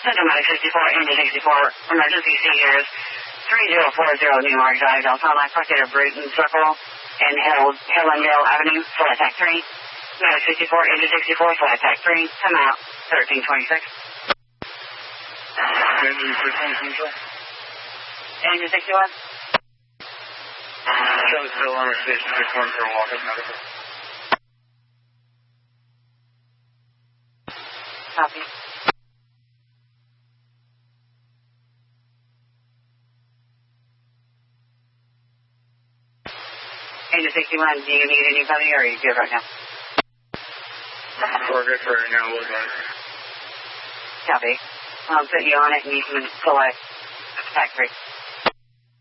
Centromatic 64, Angel 64, emergency seizures, 3040 Newmark Drive, Delta, Spectator Bruton Circle, and Hillendale Avenue, flight attack 3. Medic 64, Angel 64, flight attack 3, come out, 1326. Angel 61, Central. Angel 61. Show the still on station 61 for a walk-up medical. Copy. Angel 61, do you need anybody or are you good right now? We're good for right now, we'll go. Copy. I'll put you on it and you can select attack 3.